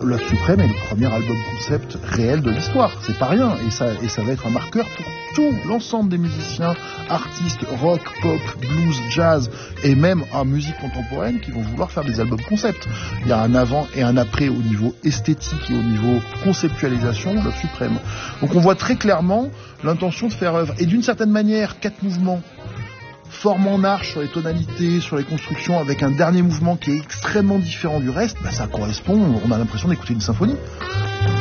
Love Supreme est le premier album concept réel de l'histoire. C'est pas rien. Et ça va être un marqueur pour tout l'ensemble des musiciens, artistes, rock, pop, blues, jazz et même en musique contemporaine qui vont vouloir faire des albums concept. Il y a un avant et un après au niveau esthétique et au niveau conceptualisation Love Supreme. Donc on voit très clairement l'intention de faire œuvre. Et d'une certaine manière, 4 mouvements forme en arche sur les tonalités, sur les constructions, avec un dernier mouvement qui est extrêmement différent du reste, ça correspond, on a l'impression d'écouter une symphonie.